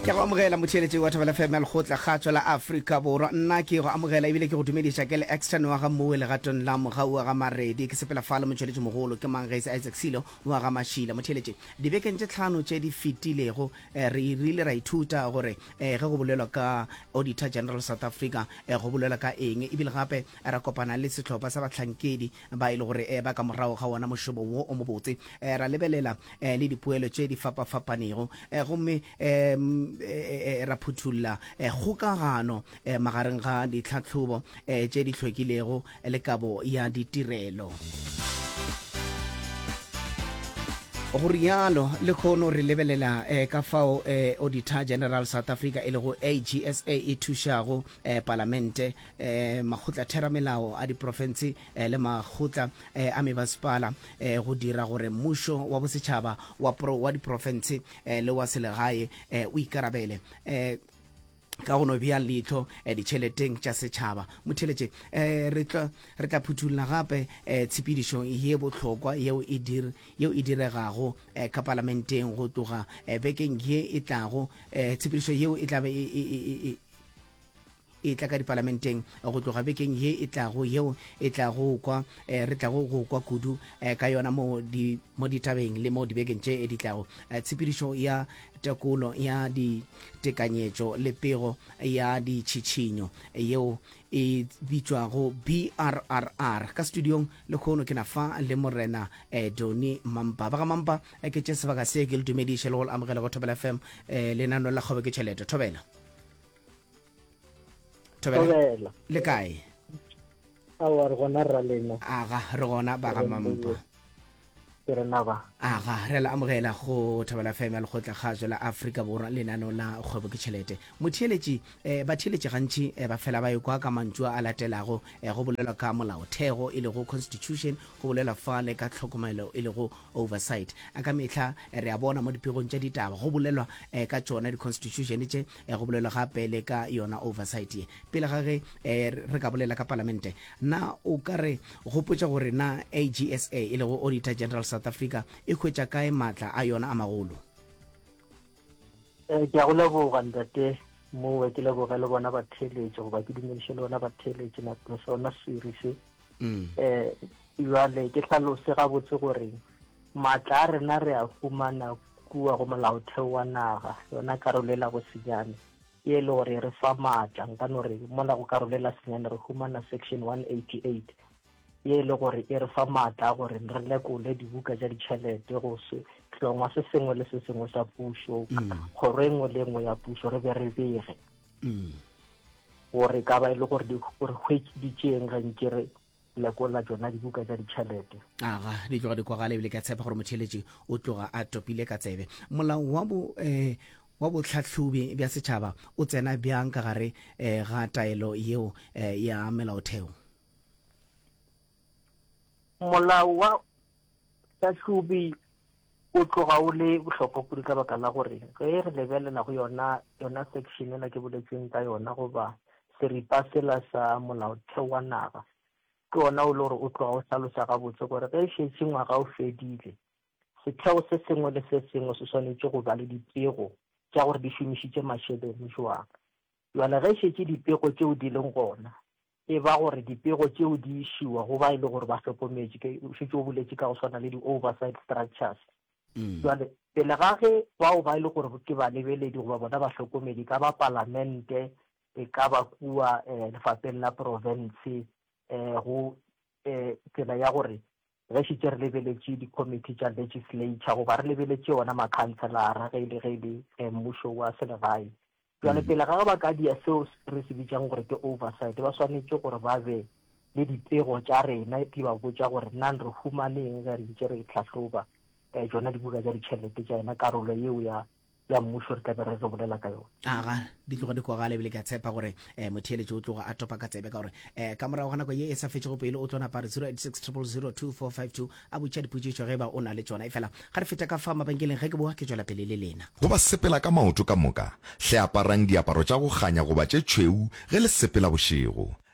ke go amogela motheletši wa Thobela FM le khotla khatso la Afrika Borwa. Nna ke go amogela ebile ke go dumediša ke le extern wa ga mmoe le gatong la mogau ga maredi ke sepela fa le motheletši mogolo ke Mangaisa Isaac Silo wa ga Mashila. Motheletši dibekeng tše tlhano tše di fetilego re irile ra ithuta gore ge go bolelwa ka Auditor General South Africa go bolelwa ka eng ebile gape ra kopana le setlhopha sa batlhankedi ba ile gore ba ka morago ga ona mošomo wo o mobotse ra lebelela le dipoelo tše di fapafapanego gomme ra phuthulla kgokagano magareng ga ditlhatlhobo tše di hlwekilego le kabo ya ditirelo. Go rialo le khono re lebelela ka fao Auditor General South Africa e le go AGSA e thušago parlamente makgotla theramelao a diprofense le makgotla a mebasepala go dira gore mmušo wa bosetšhaba wa diprofense le wa selegae o ikarabele ka go no bea letho ditšheleteng tša setšhaba. Motheletše re tla phuthulla gape tshepedišo ye bohlokwa yeo e diregago ka parlamenteng go tloga bekeng ye e tlago tshepedišo yeo e tlabe e tla ka diparlamenteng go tloga bekeng ye e tlago yeo e tlago kwa re tlago go kwa kudu ka yona mo ditabeng le mo dibekeng tše di tlago tshepedišo ya tekolo ya ditekanyetšo le pego ya ditšhitšhinyo yeo e bitšwago BRRR. Ka studiong le khono ke na fa le morena Doni Mampa ba ga Mampa ke tše sebaka se ke le dumediše le go amogela go Thobela FM lenano la kgobe ke tšhelete. Thobela le kae? Awa re gona ra lena. Aga re gona ba ga Mampa. Aga re la amogela go Thobela FM le khotla khatso la Afrika Borwa lenano la kgwebo ke tšhelete. Motheletši batheletši gantši ba fela ba ekwa ka mantšwa a latelago go bolelwa ka molaotheo e le go constitution go bolelwa fa le ka tlhokomelo e le go oversight a ka mehla re a bona mo dipegong tša ditaba go bolelwa ka tšona di-constitution tše go bolelwa gape le ka yona oversight ye pele ga ge re ka bolela ka parlamente na o ka re gopotša gore na AGSA e le go Auditor General South Africa e khwetša kae matla a yona a magolo? Ke a go leboga ntate mo ke leboga le bona batheletši goba ke dumediše le bona batheletši na sona series jwale ke hlalose gabotse gore matla a rena re a fumana kua go molaotheo wa naga yona karolela go senyane ye le gore re fa matla nka no re mola go karolela senyane re humana section 188 ye le gore e re fa matla gore re lekole dibuka tša ditšhelete go se tlongwa se sengwe le se sengwe sa pušo kgoro e nngwe le nngwe ya pušo re be re bege gore ka ba e le gore hwetšeditšeng gantši re lekola tšona dibuka tša ditšhelete. Aga di tloga di kwagale ebile ka tshepa gore motheletši o tloga a topile ka tsebe. Molao wa botlhatlhobi bja setšhaba o tsena bjang ka gare ga taelo yeo ya melaotheo? Molao wa tlhatlhobi o tloga o le bohlokwa kudu ka baka la gore ge re lebelela go yona section ena ke boletseng ka yona goba seripa sela sa molaotheo wa naga ke ona o le gore o tloga o hlalosa gabotse gore ge e šetše ngwaga o fedile setheo se sengwe le se sengwe se swanetše go ba le dipego tša gore di šomišitše mašeleng jwang. Jwale ge e šetše dipego tšeo di leng gona e ba gore dipego tšeo di išiwa go ba e le gore ba hlokometše ke šetše o boletše ka go swana le di-oversight structures. Jwale pele ga ge bao ba e le gore ke ba lebeledi goba bona ba hlokomedi ka ba parlamente e ka ba kua lefapeng la province go tsela ya gore ge šetše re lebeletše di-committee tša legislature goba re lebeletše yona makhanselara ge e le mmušo wa selegae. Jwale pele ga ba ka dia seo re se bitšang gore ke oversight ba swanetše gore ba be le dipego tša rena di ba botša gore nna re humaneng ge re ntše re tlhatlhoba tšona dibuka tša ditšhelete tša yona karolo yeo ya mmušo re tlabe re bolela ka yona. Aga di tloga di kwagale ebile ke a tshepa gore motheletši o tloga a topa ka tsebe ka gore ka morago ga nako ye e sa fetšego pele o tlona pare 0860002452 a botša dipotšišo ge ba o na le tšona e fela ga re feta ka fa mabenkeleng ge ke boa ke tšwela pele le lena go ba sepela ka maoto ka moka hle aparang diaparo tša go kganya goba tše tšhweu ge le sepela bošego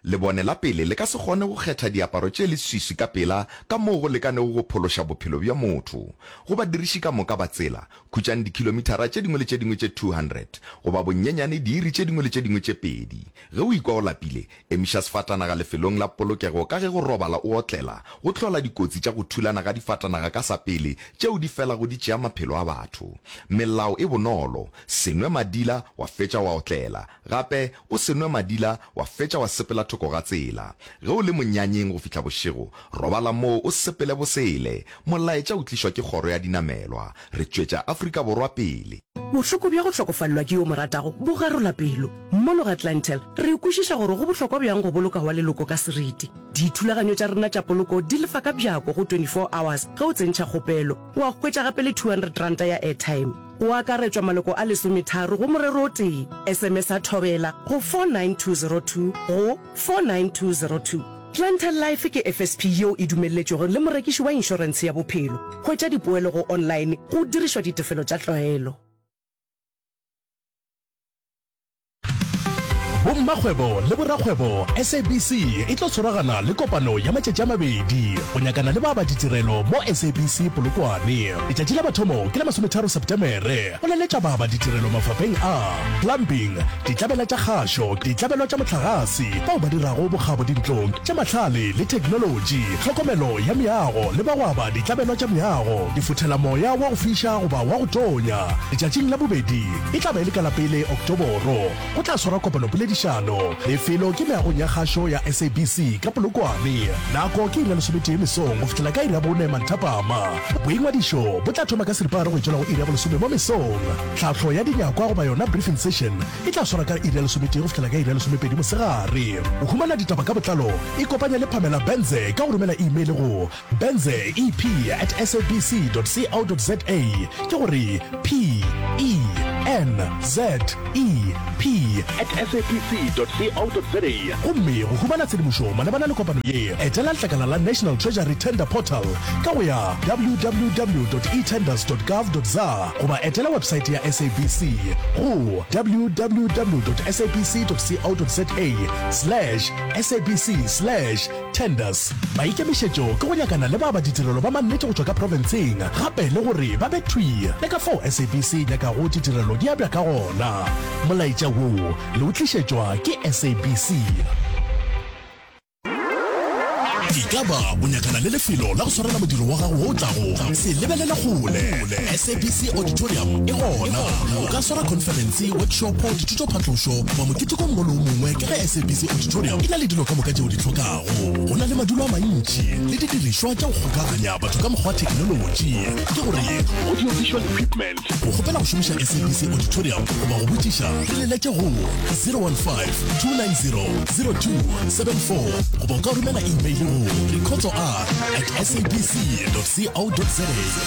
le bone la pele le ka se gone go kgetha diaparo tše le swiswi ka pela ka moo go lekanego go phološa bophelo bja motho go ba diriši ka moka ba tsela khutšang dikilomitara tše dingwe le tše dingwe tše 200 goba bonnyenyane diiri tše dingwe le tše dingwe tše pedi ge o ikwa o lapile emiša sefatanaga lefelong la polokego ka ge go robala o otlela go tlhola dikotsi tša go thulana ga difatanaga ka sa pele tšeo di fela go di tšea maphelo a batho melao e bonolo senwe madila wa fetša wa otlela gape o senwe madila wa fetša wa sepela thoko ga tsela ge o le monyanyeng go fihla bošego robala moo o sepele bosele molaetša o tlišwa ke kgoro ya dinamelwa re tšwetša Afrika Borwa pele. Bohloko bja go hlokofallwa ke yo moratago bo garola pelo mmono ga Atlantel re kwešiša gore go bohlokwa bjang go boloka wa leloko ka seriti dithulaganyo tša rena tša poloko di lefa ka bjako go 24 hours ge o tsentšha kgopelo wa hwetša gape le 200 ranta ya airtime o akaretswa maloko a 13 go morero o tee SMS a thobela go 49202 go 49202 Atlantel Life ke FSP yeo e dumelletšego le morekiši wa inšorense ya bophelo hwetša dipoelo go online go dirišwa ditefelo tša tlwaelo. Bommagwebo le borakgwebo SABC e tlo tshwaragana le kopano ya matšatši a mabedi go nyakana le ba ba ditirelo mo SABC Polokwane. Letšatši la mathomo ke la 13 Septemere go leletša ba ba ditirelo mafapeng a plumbing, ditlabela tša kgašo, ditlabelo tša motlagase, bao ba dirago bokgabo dintlong tša mahlale le technology, tlhokomelo ya meago le ba ba ditlabelo tša meago, difuthela moya wa go fiša goba wa go tonya. Letšatšing la bobedi e tla ba e le ka la pele Oktoboro go tla swara kopano poledišano lefelo ke meagong ya kgašo ya SABC ka Polokwane. Nako ke ira lesomete mesong go fihlela ka ira bone manthapama. Boingwadišo bo tla thoma ka seripare go itšwela go ira bolesome mo mesong. Tlhatlho ya dinyakwa goba yona briefing session e tla swara ka ira lesomete go fihlela ka ira lesomepedi mosegare. O humana ditaba ka botlalo e kopanya le Pamela Benze ka go romela email go benzeep@sabc.co.za ke gore PENZEP@sabc.co.za gomme go humana tshedimošo malebana le kopano ye etela letlakala la National Treasury Tender Portal ka go ya www.etenders.gov.za goba etela website ya SABC go www.sabc.co.za/SABC/tenders. Ba ikemišetšo ke go nyakana le ba ba ditirelo ba mannete go tšwa ka provinceng gape le gore ba betwi le ka fao SABC nyaka go ditirelo di abja ka gona. Molaetša wo le o tlišetšwa ke SABC. Ikaba o nyakana le lefelo la go swarela modiro wa gago o tlago se lebelela gole SABC Auditorium e gona o ka swara conference workshop dithuto phatlošo wa moketeko mongwe le mongwe ke ge SABC Auditorium e na le dilo ka moka tšeo di tlhokago go na le madulo a mantši le didirišwa tša go kgokaganya batho ka mokgwa wa thekenoloji ke gore audio visual equipment go kgopela go šomiša SABC Auditorium goba go botšiša ke leleke go 015-290-0274 goba o ka romela email go recorder@sabc.co.za.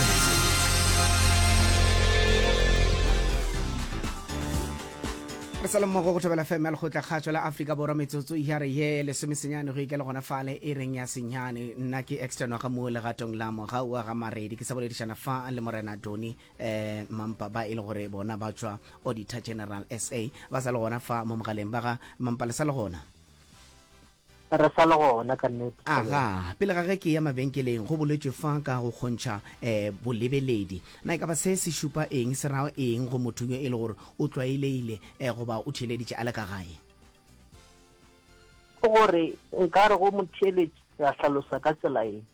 re sala mmogo go thobela fm ya lekgotla kgatšo la Afrika Borwa metsotso hiare ye lesomesenyane go ikele gona fale e reng ya senyane nna ke external ga mo legatong la mogau ga maredi ke sa boledišana fa le morena Tony mampa ba e le gore bona ba tswa Auditor General SA ba sa le gona fa mo mogaleng ba ga mampa le sa le gona re sa le gona ka nnete. Aga pele ga ge ke ya mabenkeleng go boletswe fa ka go kgontšha bolebeledi na e ka ba se se šupa eng se rao eng go motho yo e le gore o tlwaeleile goba o theeleditše a le ka gae gore nkare go motheeletši ya hlalosa ka tsela eng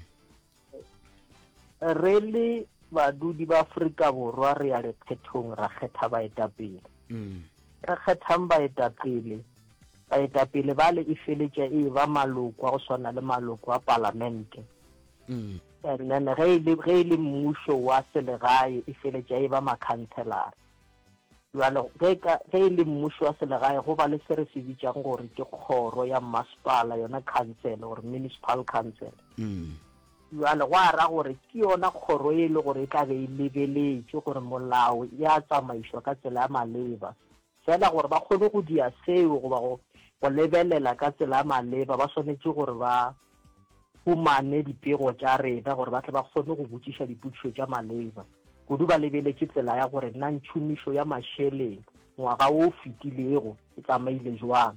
re le badudi ba Afrika Borwa re ya lekgethong ra kgetha baetapele re kgethang baetapele baetapele ba le e feletša e ba maloko a go swana le maloko a parlamente and then ge e le mmušo wa selegae e feletša e ba makhanselara jalo ge e le mmušo wa selegae go ba le se re se bitšang gore ke kgoro ya masepala yona council or municipal council jalo go ara gore ke yona kgoro e le gore e tla be e lebeletše gore molao ya tsamaišwa ka tsela ya maleba fela gore ba kgone go dia seo goba go lebelela ka tsela ya maleba ba swanetše gore ba humane dipego tša rena gore ba tle ba kgone go botšiša dipotšišo tša maleba kudu ba lebeletše tsela ya gore nna ntšhomišo ya mašeleng ngwaga o fetilego e tsamaile jwang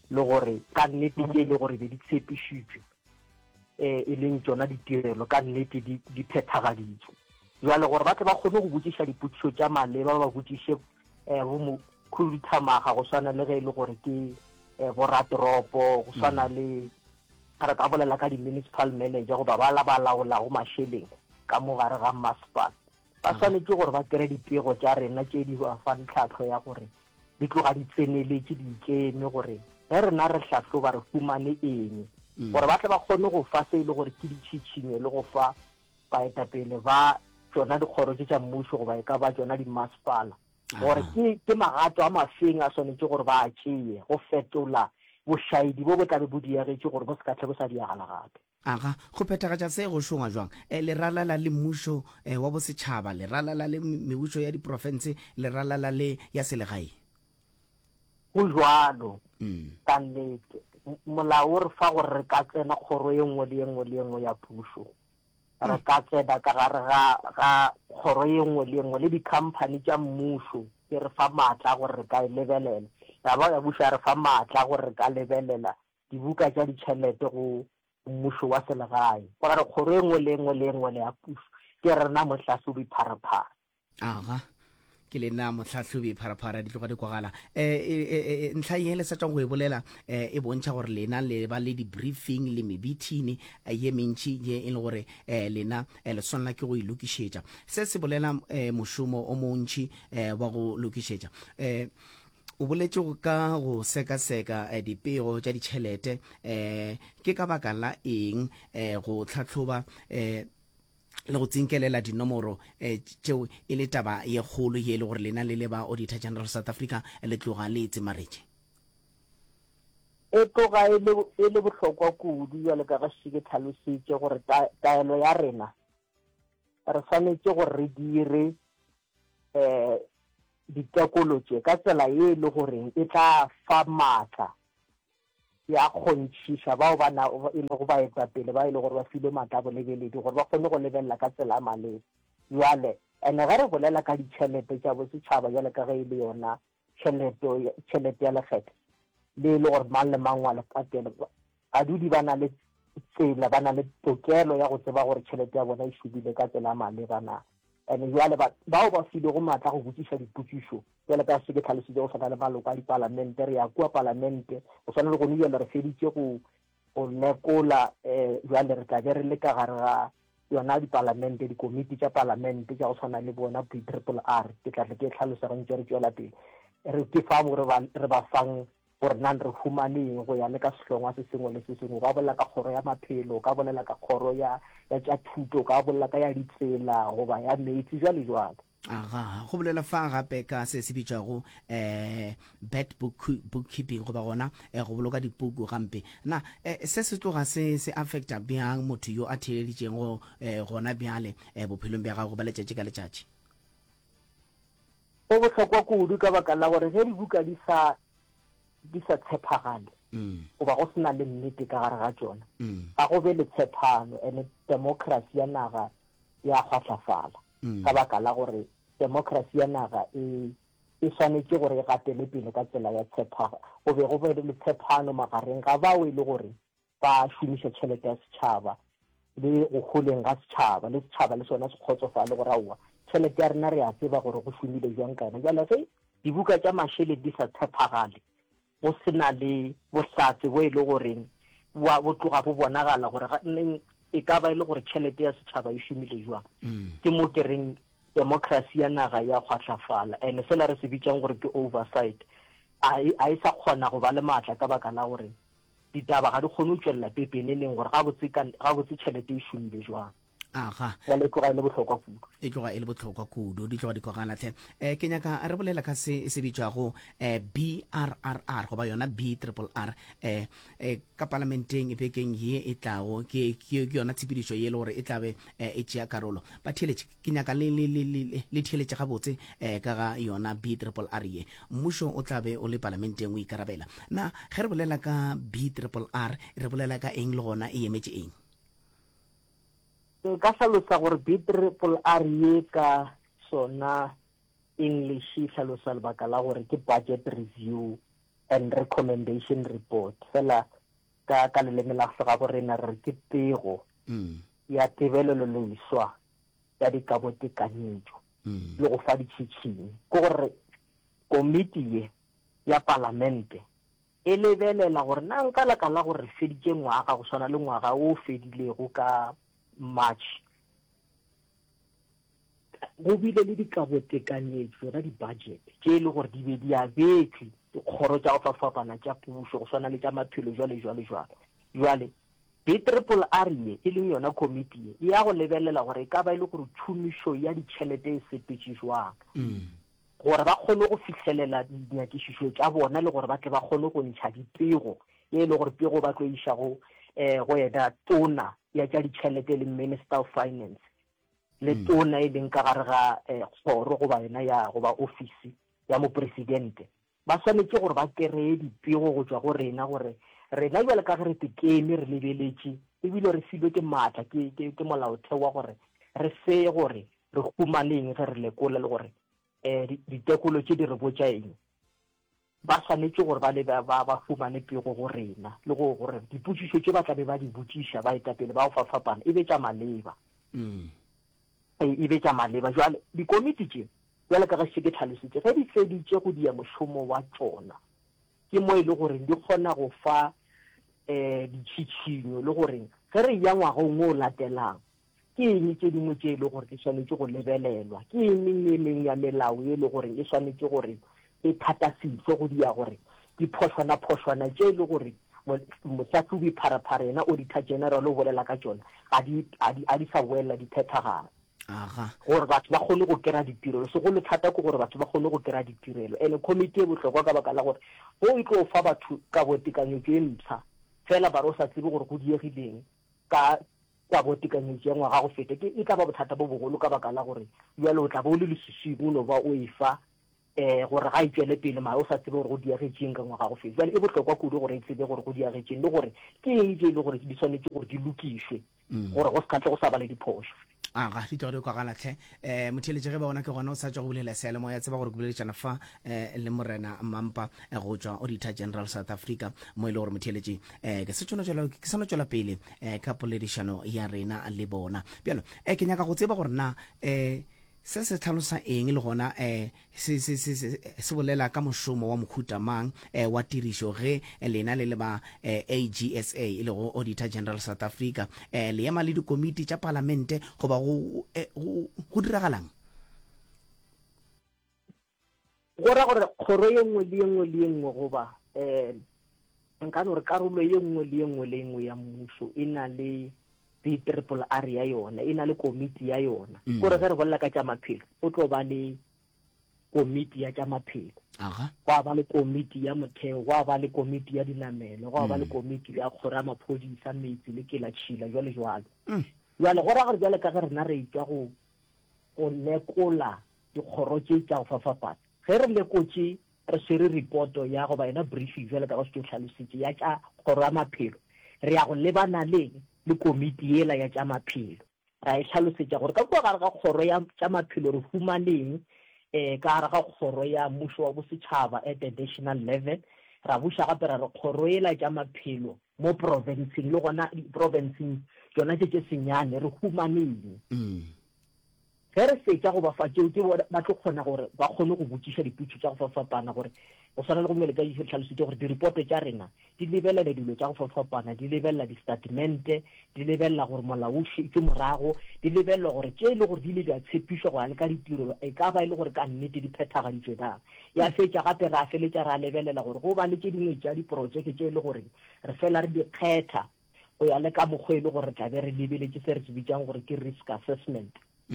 le gore ka nnete ke le gore be di tshepišitšwe e leng tsona ditirelo ka nnete di phethagaditswe jwale gore ba tle ba kgone go botšiša dipotšišo tša maleba ba botšiše bo mokhuduthamaga go swana le ge e le gore ke boratoropo go swana le re ka bolela ka di-municipal manager goba ba laolago mašeleng ka mo gare ga masepala ba swanetse gore ba kry dipego tša rena tše di ba fang tlhatlho ya gore di tloga di tseneletse di ikeme gore ge rena re tlhatlhoba re fumane eng gore ba tle ba kgone go fa se e le gore ke ditšhitšhinyo le go fa baetapele ba tsona dikgoro tše tša mmušo goba e ka ba tsona dimasepala gore ke magato a mafeng a swanetse gore ba a tšeye go fetola bošaedi bo bo tlabe bo diagetše gore bo se ka tle bo sa diagala gape aga go phethagatša se go šongwa jwang le ralala le mmušo wa bosetšhaba le ralala le mebušo ya diprofense le ralala le ya selegae go jwalo ka nnete molao o re fa gore re ka tsena kgoro e nngwe le engwe le engwe ya pušo re ka tsena ka gare ga kgoro e nngwe le engwe le dikhamphane tša mmušo ke re fa maatla gore re ka e lebelela ya ba ya buša re fa maatla gore re ka lebelela dibuka tša ditšhelete go mmušo wa selegae go gare kgoro e nngwe le engwe le engwe le ya pušo ke rena mohlahlobi pharapara aga ke lena motlhatlhobi pharapara di tloga di kwagala ntlha ye le sa tswang go e bolela e bontšha gore lena le ba le di-briefing le mebeting ye mentši ye e le gore lena le swanela ke go e lokišetša se se bolela mošomo o montši wa go lokišetša o boletse ka go sekaseka dipego tša ditšhelete ke ka baka la eng go tlhatlhoba le go tsinkelela dinomoro tšeo e le taba ye kgolo ye e le gore lena le le ba auditor general South Africa le tloga le tsemaretše e tloga e le bohlokwa kudu jale ka ga se ke tlhalositše gore taelo ya rena re swanetše gore re dire ditekolo tše ka tsela ye e le goreng e tla fa maatla ya kgontšhiša bao e le go baetapele ba e le gore ba file maatla bolebeledi gore ba kgone go lebelela ka tsela maleba jale ande ge re bolela ka ditšhelete tša bosetšhaba jale ka ge e le yona tšhelete ya lekgetho le e le gore mang le mang wa lepatele badudi ba na le tsela ba na le tokelo ya go tseba gore tšhelete ya bona e šubile ka tsela maleba na and jale bao ba file go maatla go botšiša dipotšišo jale ka se ke tlhalositše go tshwana le maloko a dipalamente re ya kua palamente go tshwana le gone jale re feditše go lekola jale re tlabe re le ka gare ga yona dipalamente dikomiti tša palamente tša go tshwana le bona BRRR ke tlatle ke tlhalosa gantse re tšwela pele re ke fa re ba fang gore nang re humaneng go ya le ka sehlongwa se sengwe le se sengwe ka bolela ka kgoro ya maphelo ka bolela ka kgoro ya tša thuto ka bolela ka ya ditsela goba ya metsi jwale jwale aga go bolela fa gape ka se se bitšwago bad bookkeeping goba gona go boloka dipuku gampe na se se tloga se affecta bjang motho yo a theeleditšeng go gona bjale bophelong bja gago ba letšatši ka letšatši go bohlokwa kudu ka baka la gore ge dibuka di sa tshepagale goba go sena le nnete ka gare ga tsona ga go be le tshepano and democracy ya naga ya kgwahlafala ka baka la gore democracy ya naga e swanetše gore e gatele pele ka tsela ya tshepago go be le tshepano magareng ga bao e le gore ba šomiša tšhelete ya setšhaba le go goleng ga setšhaba le setšhaba le sona se kgotsofale gore aowa tšhelete ya rena re a tseba gore go šomile jwang kana jale ge dibuka tša mašele di sa tshepagale go sena le bohlatse bo e le goreng bo tloga bo bonagala gore e ka ba e le gore tšhelete ya setšhaba e šomile jwang ke mo ke reng democracy ya naga ya kgwahlafala and fela re se bitšang gore ke oversight a e sa kgona go ba le maatla ka baka la gore ditaba ga di kgone go tšwelela pepeneneng gore ga botse tšhelete e šomile jwang aga e tloga e le bohlokwa kudu e tloga e le bohlokwa kudu di tloga di koganatlhe ke nyaka re bolela ka se bitšwago BRRR goba yona BRRR ka parlamenteng bekeng ye e tlago ke yona tshepedišo ye le gore e tlabe e tšea karolo ba theeletše ke nyaka le theeletše gabotse ka ga yona BRRR ye mmušo o tlabe o le parlamenteng o ikarabela na ge re bolela ka BRRR re bolela ka eng le gona e emetše eng ka hlalosa gore BRRR ye ka sona English hlalosa lebaka la gore ke budget review and recommendation report fela ka leleme la ga borena re ke pego ya tebelelo leiswa ya dikabotekanyetso le go fa ditšhitšhinyi ke gore komiti ya palamente e lebelela gore na nka laka la gore feditše ngwaga go swana le ngwaga o fedilego ka March go bile le dikabotekanyetso ra di-budget tše e le gore di be di abetswe dikgoro tša go fapana tša pušo go swana le tša maphelo jwale B-RRR e leng yona komiti e ya go lebelela gore e ka ba e le gore tšhomišo ya ditšhelete e sepetšišwang gore ba kgone go fitlhelela dinyakišišo tša bona le gore ba tle ba kgone go ntšha dipego e le gore pego ba tlo iša go yena tona ya tša ditšhelete le Minister of Finance le tona e leng ka gare ga kgoro goba yena ya goba ofisi ya mopresidente ba swanetse gore ba kereye dipego go tšwa go rena gore rena jwale ka re tekeme re lebeletše ebile re filwe ke maatla ke molaotheo wa gore re feye gore re humaneng ge re lekola le gore ditekolo tše di re botša eng ba swanetse gore ba fumane pego go rena le gore dipotšišo tše ba tlabe ba di botšiša ba etapele ba go fapana e be tša maleba jwale dikomiti tše jwale ka ge se ke tlhalositše ge di feditše go dia mošomo wa tsona ke mo e le gore di kgona go fa ditšhitšhinyo le gore ge re ya ngwagong o latelang ke eng tše dingwe tše e le gore di swanetse go lebelelwa ke eng e meng ya melao e le gore e swanetse gore e thatasitlwe go dia gore diphošwana tše e le gore mohlahlobi pharapharena auditor general o bolela ka tšona a di sa boela diphethagalo gore batho ba kgone go kera ditirelo segolo thata ke gore batho ba kgone go kera ditirelo ene komiti e bohlokwa ka baka la gore go e tlo fa batho ka botekanyetso e ntsha fela ba re o sa tsebe gore go diegileng ka botekanyetso ya ngwaga go feta e tla ba bothata bo bogolo ka baka la gore jalo o tla ba o le lesisigo no ba o e fa gore ga e tswele pele mae o sa tsebe gore go diagetseng ka ngwaga go feta jale e bohlokwa kudu gore e tsebe gore go diagetseng le gore ke eng tse e le gore di tshwanetse gore di lokiswe gore go se katle go sa ba le diphoso aga di tore kwa galatlhe motheletše ge ba bona ke gona o sa tswa go bulela sealemo ya tseba gore go buleletšana fa le morena Mampa go tswa Auditor General South Africa mo e le gore motheletše ke sa no tšwela pele ka poledišano ya rena le bona bjalo ke nyaka go tseba gore na se tlhalosa eng le gona se bolela ka mošomo wa mohutamang wa tirišo ge lena le ba AGSA e le go Auditor General South Africa le ema le dikomiti tša palamente goba go diragalang go ra gore kgoro ye nngwe le nngwe goba nka no re karolo ye nngwe le nngwe ya mmušo e na le B-RRR ya yona e na le komiti ya yona gore ge re bolela ka tša maphelo o tlo ba le komiti ya tša maphelo go ba le komiti ya motheo go ba le komiti ya dinamelo go ba le komiti ya kgoro ya maphodisa metsi le kelatšhila jwale go ra gore jwale ka ge rena re itšwa go lekola dikgoro tše tša go fapafapana ge re lekotše re swere reporto ya go ba yena briefing jwale ka go se ke tlhalositše ya tša kgoro ya maphelo re ya go lebana le komiti ela ya tša maphelo ra e tlhalosetša gore ka kua gare ga kgoro ya tša maphelo re humaneng ka gare ga kgoro ya mmušo wa bosetšhaba at the national level ra buša gape ra re kgoro ela tša maphelo mo provinceng le gona provinceng tsona tše senyane re humaneng ge re fetša go ba fa tšeo ke ba tlo kgona gore ba kgone go botšiša diputšo tša go fapana gore o swana le go mmele ka tlhalositše gore diripoto tša rena di lebelela dilo tša go fapana di lebelela di-statemente di lebelela gore molao o šetše morago di lebelela gore tše e le gore di ile di a tshepišwa go ya le ka ditirelo e ka ba e le gore ka nnete di phethagaditšwe na ya fetša gape re a feletša re a lebelela gore go ba le tše dingwe tša diprojeke tše e le gore re fela re di kgetha go ya le ka mokgwa e le gore tlabe re lebeletše se re se bitsang gore ke risk assessment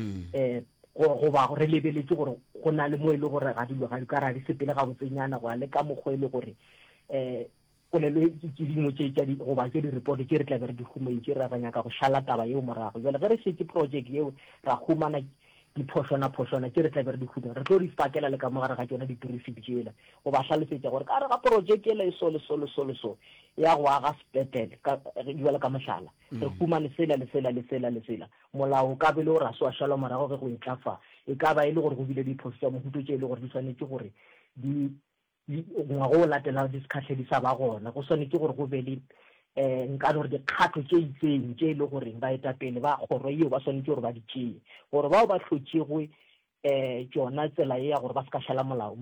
go ba re lebeletse gore go na le mo e le gore ga dilo ga di ka ra di sepele ga botsenyana go ya le ka mokgwa e le gore polelo ke dingwe tše go ba tše di-report tše re tlabe re di humaitše re nyaka go šala taba yeo morago jale ge re šetse project yeo ra humana diphošwana tše re tlabe re di humana re tlo di fakela le ka mogare ga tsona di-briefing tšela go ba hlalosetša gore ka re ga project ela e so ya go aga sepetele jale ka mohlala re humane sela molao ka bele o ra se wa šala morago ge go e tlafa e ka ba e le gore go bile diphoso tša mohuto tše e le gore di swanetše gore di ngwago o latela diskhatlhe di sa ba gona go tshwanetse gore go be le nka gore dikgato tse itseng tse le gore ba etapele ba kgoro eo ba tshwanetse gore ba di tšee gore bao ba tlhotšegwe tsona tsela e ya gore ba se ka šala molao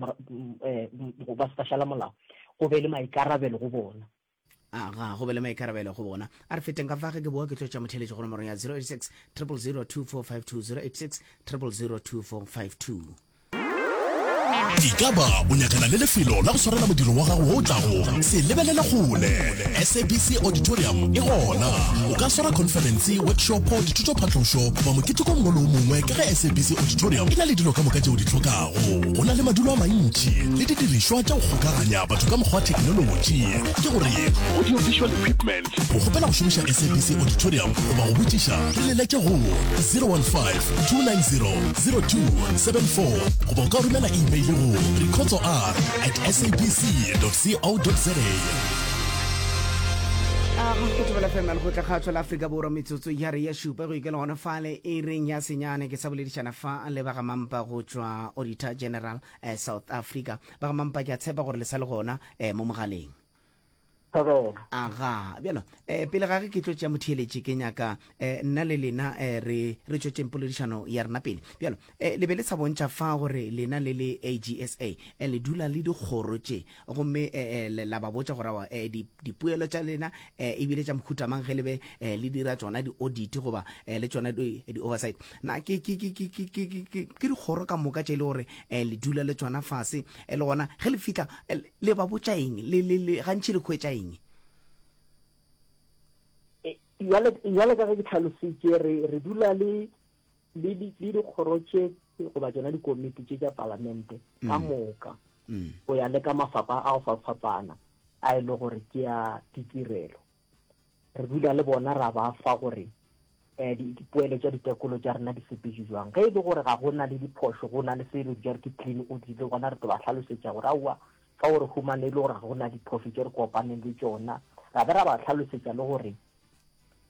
go be le maikarabelo go bona ga go be le maikarabelo go bona a re feteng ka fa ke boa ke tlo tša motheletše go nomorong ya 086 0002452 086 0002452 di ka ba o nyakana le lefelo la go swarela modiro wa gago o tlago se lebelela gole SABC Auditorium e gona o ka swara conference workshop dithuto phatlošo ba moketeko mongwe le mongwe ka ge SABC Auditorium e na le dilo ka moka tšeo di tlhokago go na le madulo a mantši le didirišwa tša go kgokaganya batho ka mokgwa wa thekenoloji ke gore audio visual equipment go gopela go šomiša SABC Auditorium goba go botšiša re leleke go 015-290-0274 goba o ka romela email go recordor@sabc.co.za go tebela fema le go tla kgatso la Afrika Borwa metsotso ya re ya šupa go ikela gona fale e reng ya senyane ke sa boledišana fa le ba ga mampa go tšwa Auditor General South Africa ba ga mampa ke a tshepa gore le sa le gona mo mogaleng aga bjalo pele ga ke tlo tšea motheeletše ke nyaka nna le lena re tšwetšeng poledišano ya rena pele bjalo le be le sa bontšha fa gore lena le le AGSA le dula le dikgoro tše gomme la ba botša gore dipuelo tša lena ebile tša mokhutamang ge le be le dira tsona di-audit goba le tsona di-oversight na ke dikgoro ka moka tše le gore le dula le tsona fase le gona ge le fitlha le ba botša eng gantši le kgwetša eng jale ka ge ke tlhalositše re dula le dikgoro tše goba tsona dikomiti tše tša palamente ka moka go ya le ka mafapha a go fapana a e le gore ke a ditirelo re dula le bona ra ba fa gore dipoelo tša ditekolo tša rena di sepetše jwang ge e le gore ga go na le diphošo go na le se re ja re ke clean audit le gona re tlo ba tlhalosetša gore aowa ka gore humane le gore ga go na diphošo tše re kopaneng le tšona ra be ra ba tlhalosetša le gore